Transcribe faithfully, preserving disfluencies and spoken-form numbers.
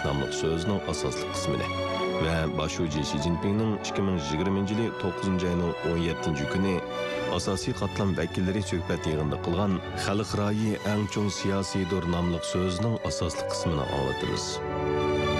namlıq sözünün asaslı qismini və başçı Xi Jinpingning ikki ming yigirmanchi yili to'qqizinchi ayning o'n yettinchi kuni asosiy qatlam vakillari suhbat yig'inida qilgan xalq rayi eng cho'ng siyosiy dur namlıq sözünün asaslı qismini anglatamiz.